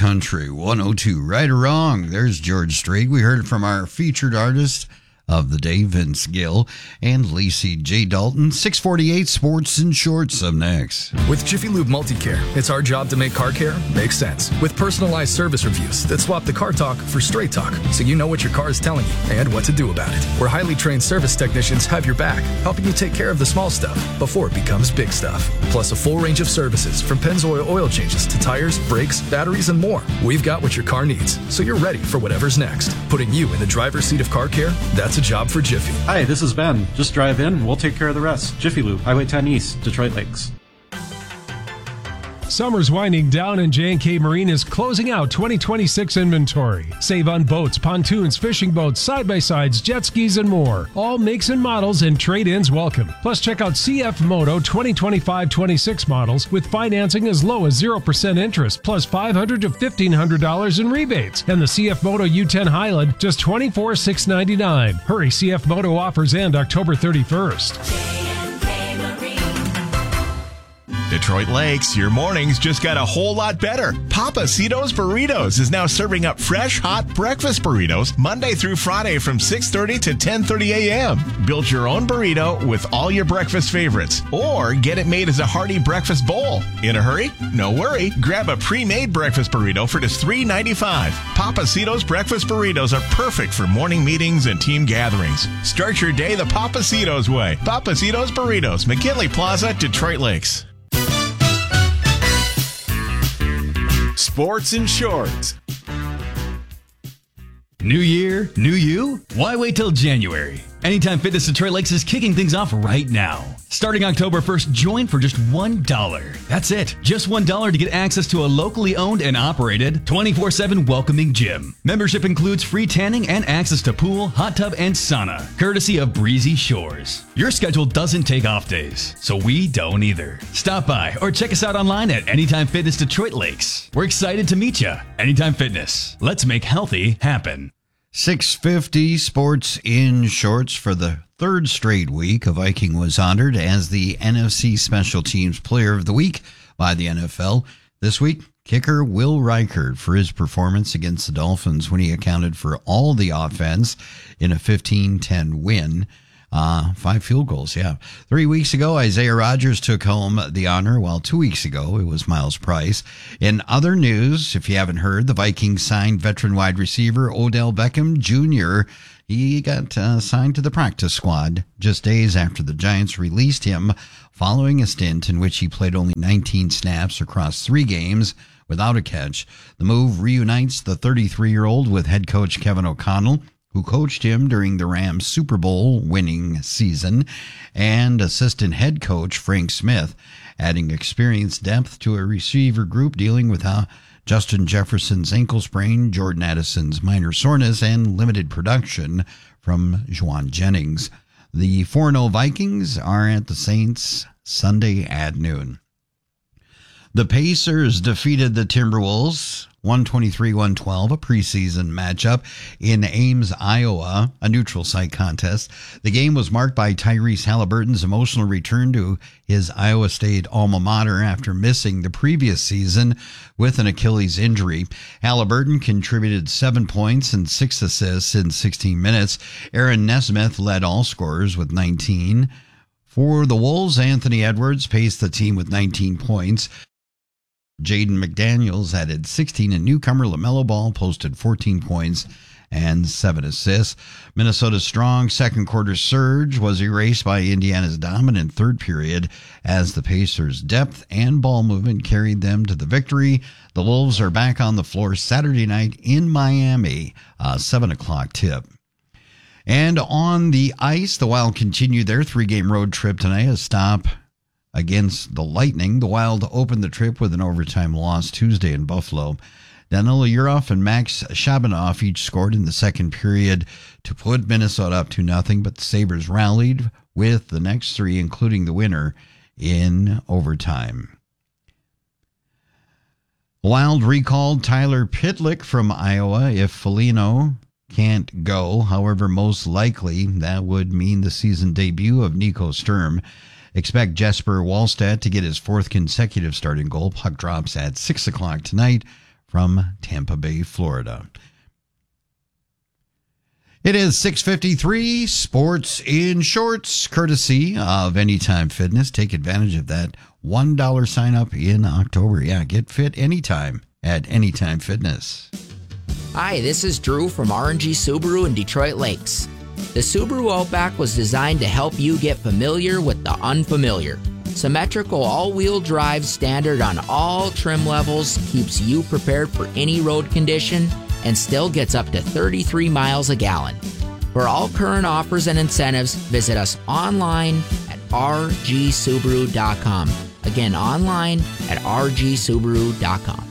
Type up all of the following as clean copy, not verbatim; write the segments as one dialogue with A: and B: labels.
A: Country 102. Right or wrong, there's George Strait. We heard it from our featured artist of the day, Vince Gill, and Lacey J. Dalton. 648 Sports and Shorts up next.
B: With Jiffy Lube Multicare, it's our job to make car care make sense. With personalized service reviews that swap the car talk for straight talk, so you know what your car is telling you and what to do about it. Where highly trained service technicians have your back, helping you take care of the small stuff before it becomes big stuff. Plus a full range of services from Pennzoil oil changes to tires, brakes, batteries, and more. We've got what your car needs, so you're ready for whatever's next. Putting you in the driver's seat of car care, that's a job for Jiffy.
C: Hi, this is Ben. Just drive in, we'll take care of the rest. Jiffy Lube, Highway 10 East, Detroit Lakes.
D: Summer's winding down and J&K Marine is closing out 2026 inventory. Save on boats, pontoons, fishing boats, side-by-sides, jet skis, and more. All makes and models and trade-ins welcome. Plus, check out CF Moto 2025-26 models with financing as low as 0% interest, plus $500 to $1,500 in rebates. And the CF Moto U10 Highland, just $24,699. Hurry, CF Moto offers end October 31st.
E: Detroit Lakes, your mornings just got a whole lot better. Papacitos Burritos is now serving up fresh, hot breakfast burritos Monday through Friday from 6:30 to 10:30 a.m. Build your own burrito with all your breakfast favorites, or get it made as a hearty breakfast bowl. In a hurry? No worry. Grab a pre-made breakfast burrito for just $3.95. Papacitos breakfast burritos are perfect for morning meetings and team gatherings. Start your day the Papacitos way. Papacitos Burritos, McKinley Plaza, Detroit Lakes. Sports and Shorts.
F: New year, new you? Why wait till January? Anytime Fitness Detroit Lakes is kicking things off right now. Starting October 1st, join for just $1. That's it. Just $1 to get access to a locally owned and operated 24/7 welcoming gym. Membership includes free tanning and access to pool, hot tub, and sauna, courtesy of Breezy Shores. Your schedule doesn't take off days, so we don't either. Stop by or check us out online at Anytime Fitness Detroit Lakes. We're excited to meet you. Anytime Fitness. Let's make healthy happen.
A: 650 Sports in Shorts. For the third straight week, a Viking was honored as the NFC Special Teams Player of the Week by the NFL. This week, kicker Will Reichert for his performance against the Dolphins when he accounted for all the offense in a 15-10 win. 5 field goals, yeah. 3 weeks ago, Isaiah Rodgers took home the honor, while 2 weeks ago, it was Miles Price. In other news, if you haven't heard, the Vikings signed veteran wide receiver Odell Beckham Jr. He got signed to the practice squad just days after the Giants released him following a stint in which he played only 19 snaps across 3 games without a catch. The move reunites the 33-year-old with head coach Kevin O'Connell, who coached him during the Rams' Super Bowl winning season, and assistant head coach Frank Smith, adding experienced depth to a receiver group dealing with Justin Jefferson's ankle sprain, Jordan Addison's minor soreness, and limited production from Juwan Jennings. The 4-0 Vikings are at the Saints Sunday at noon. The Pacers defeated the Timberwolves 123-112, a preseason matchup in Ames, Iowa, a neutral site contest. The game was marked by Tyrese Halliburton's emotional return to his Iowa State alma mater after missing the previous season with an Achilles injury. Halliburton contributed 7 points and 6 assists in 16 minutes. Aaron Nesmith led all scorers with 19. For the Wolves, Anthony Edwards paced the team with 19 points. Jaden McDaniels added 16, and newcomer LaMelo Ball posted 14 points and 7 assists. Minnesota's strong second quarter surge was erased by Indiana's dominant third period as the Pacers' depth and ball movement carried them to the victory. The Wolves are back on the floor Saturday night in Miami, a 7 o'clock tip. And on the ice, the Wild continue their 3-game road trip tonight, a stop against the Lightning. The Wild opened the trip with an overtime loss Tuesday in Buffalo. Danila Yurov and Max Shabanoff each scored in the second period to put Minnesota up 2-0, but the Sabres rallied with the next 3, including the winner, in overtime. Wild recalled Tyler Pitlick from Iowa if Foligno can't go. However, most likely that would mean the season debut of Nico Sturm. Expect Jesper Wallstedt to get his 4th consecutive starting goal. Puck drops at 6 o'clock tonight from Tampa Bay, Florida. It is 6:53, Sports in Shorts, courtesy of Anytime Fitness. Take advantage of that $1 sign up in October. Yeah, get fit anytime at Anytime Fitness.
G: Hi, this is Drew from R&G Subaru in Detroit Lakes. The Subaru Outback was designed to help you get familiar with the unfamiliar. Symmetrical all-wheel drive standard on all trim levels keeps you prepared for any road condition and still gets up to 33 miles a gallon. For all current offers and incentives, visit us online at rgsubaru.com. Again, online at rgsubaru.com.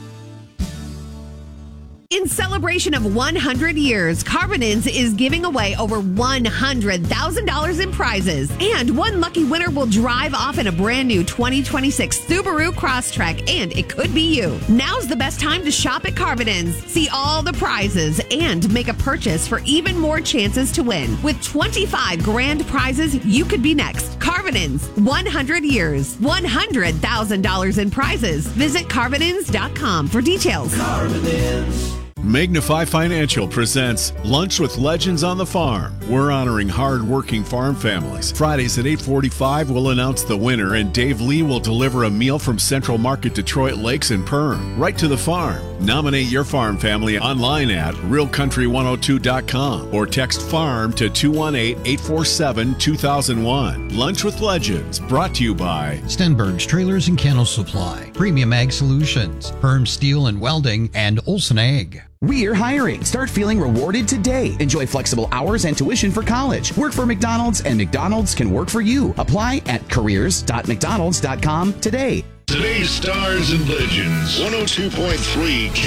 H: In celebration of 100 years, Carbonins is giving away over $100,000 in prizes. And one lucky winner will drive off in a brand new 2026 Subaru Crosstrek, and it could be you. Now's the best time to shop at Carbonins. See all the prizes and make a purchase for even more chances to win. With 25 grand prizes, you could be next. Carbonins, 100 years, $100,000 in prizes. Visit Carbonins.com for details.
I: Carbonins. Magnify Financial presents Lunch with Legends on the Farm. We're honoring hard-working farm families. Fridays at 8:45, we'll announce the winner, and Dave Lee will deliver a meal from Central Market Detroit Lakes and Perm, right to the farm. Nominate your farm family online at realcountry102.com or text FARM to 218-847-2001. Lunch with Legends, brought to you by
A: Stenberg's Trailers and Kennel Supply, Premium Ag Solutions, Perm Steel and Welding, and Olson Ag.
J: We're hiring. Start feeling rewarded today. Enjoy flexible hours and tuition for college. Work for McDonald's, and McDonald's can work for you. Apply at careers.mcdonalds.com today.
K: Today's Stars and Legends, 102.3